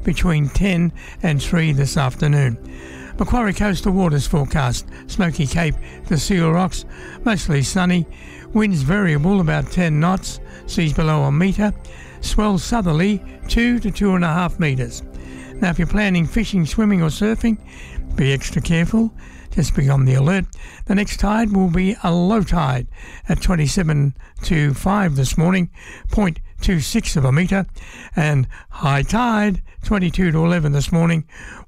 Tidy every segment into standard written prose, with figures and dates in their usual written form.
between 10 and 3 this afternoon. Macquarie Coastal Waters forecast. Smoky Cape to Seal Rocks, mostly sunny. Winds variable about 10 knots, seas below a metre. Swell southerly 2 to 2.5 metres. Now if you're planning fishing, swimming or surfing, be extra careful. Just be on the alert. The next tide will be a low tide at 27 to 5 this morning, 0.26 of a metre, and high tide 22 to 11 this morning,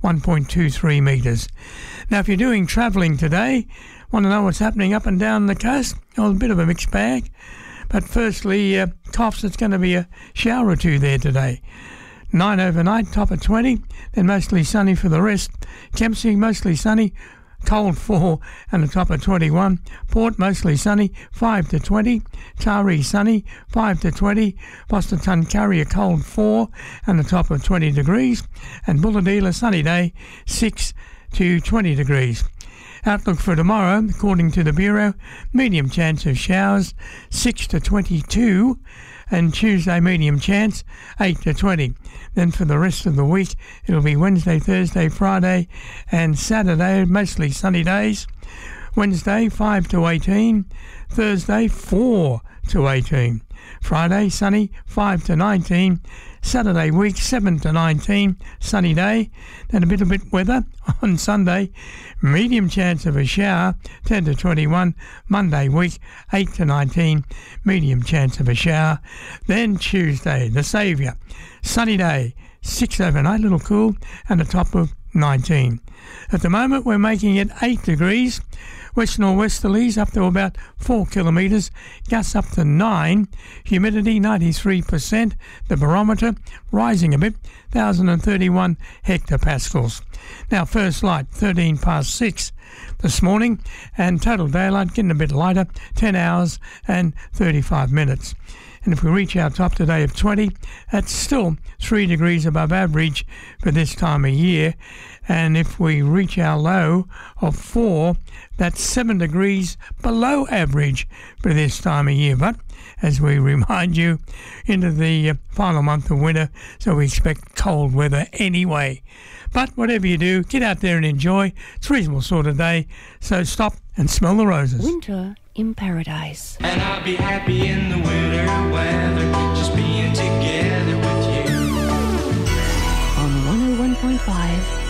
1.23 metres. Now if you're doing travelling today, want to know what's happening up and down the coast? Well, a bit of a mixed bag. But firstly, Coffs, it's going to be a shower or two there today. 9 overnight, top of 20, then mostly sunny for the rest. Kempsey, mostly sunny, cold 4 and a top of 21. Port, mostly sunny, 5 to 20. Taree, sunny, 5 to 20. Boston Tuncurry, a cold 4 and a top of 20 degrees. And Bulahdelah, a sunny day, 6 to 20 degrees. Outlook for tomorrow, according to the Bureau, medium chance of showers, 6 to 22, and Tuesday medium chance, 8 to 20. Then for the rest of the week, it'll be Wednesday, Thursday, Friday, and Saturday, mostly sunny days. Wednesday, 5 to 18, Thursday, 4 to 18. Friday, sunny, 5 to 19. Saturday week, 7 to 19, sunny day. Then a bit weather on Sunday. Medium chance of a shower, 10 to 21. Monday week, 8 to 19, medium chance of a shower. Then Tuesday, the saviour. Sunny day, 6 overnight, little cool, and a top of 19. At the moment, we're making it 8 degrees. West nor'westerlies up to about 4 kilometres, gusts up to 9, humidity 93%, the barometer rising a bit, 1,031 hectopascals. Now first light, 13 past 6 this morning, and total daylight getting a bit lighter, 10 hours and 35 minutes. And if we reach our top today of 20, that's still 3 degrees above average for this time of year. And if we reach our low of 4, that's 7 degrees below average for this time of year. But as we remind you, into the final month of winter, so we expect cold weather anyway. But whatever you do, get out there and enjoy. It's a reasonable sort of day, so stop and smell the roses. Winter in Paradise. And I'll be happy in the winter weather, just being together with you. On 101.5